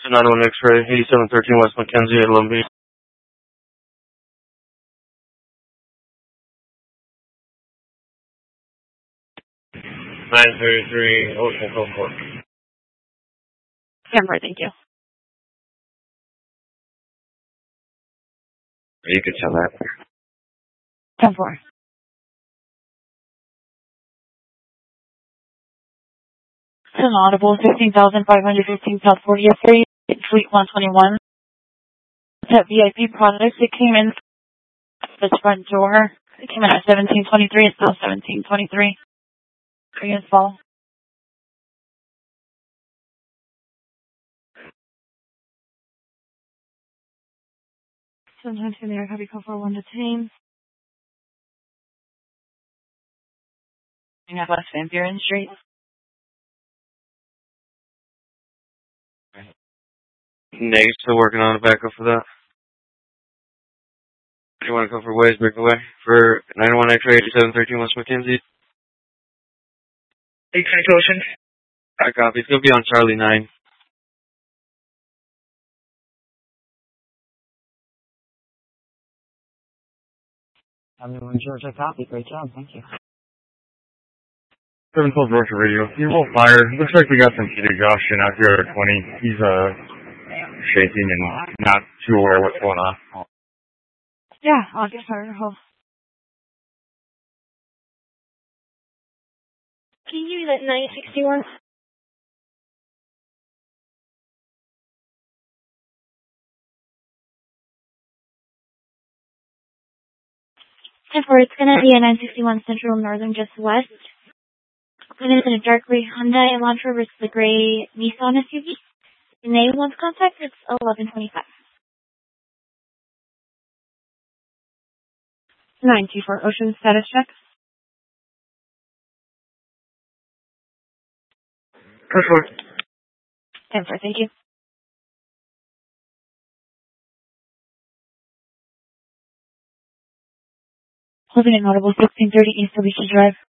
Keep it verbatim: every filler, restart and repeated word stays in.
nine one X-ray, eighty-seven thirteen West Mackenzie at Lumbee. nine thirty-three Ocean Code four. ten four, thank you. You could tell that. ten four. It's an audible, fifteen thousand five hundred fifteen South fortieth Street, Suite one twenty-one. That V I P product, it came in this front door. It came in at seventeen twenty-three. It's still seventeen twenty-three. Pre-install. Sometimes in there, copy call for one detained. You have West Van Buren Street. Nate's still working on a backup for that. Do you want to come for Waze breakaway for nine one X-ray, eighty-seven thirteen West Mackenzie? eight twenty Ocean. I copy. It's going to be on Charlie nine. I'm in George, I copy. Great job. Thank you. seven twelve Georgia Radio. You roll fire. Looks like we got some kid exhaustion out here at twenty. He's, uh, shaking and not too aware what's going on. Yeah, I'll get her. Hold. Can you use that nine sixty-one? ten four, it's going to be a nine sixty-one Central Northern just west. It is in a dark gray Hyundai Elantra versus the gray Nissan S U V. The name one's contact, it's eleven twenty-five. nine two four Ocean status check. ten four. ten four, thank you. Holding an audible sixteen thirty East Alicia Drive.